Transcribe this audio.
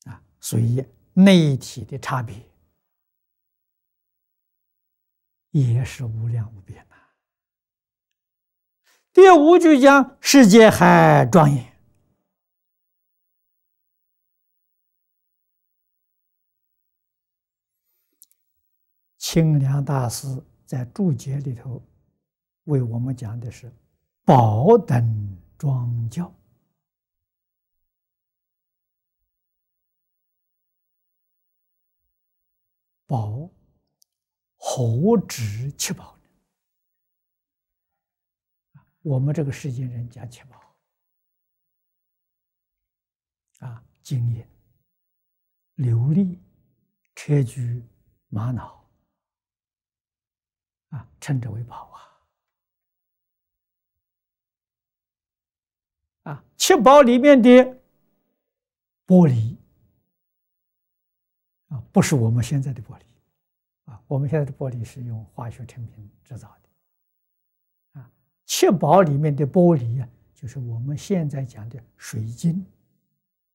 所以内体的差别也是无量无边的。第五句讲世界还庄严。清凉大师在注解里头为我们讲的是宝等庄教。宝何止七宝呢？我们这个世间人讲七宝金银、琉璃、砗磲、玛瑙称之为宝七宝里面的玻璃不是我们现在的玻璃我们现在的玻璃是用化学成品制造的七宝里面的玻璃就是我们现在讲的水晶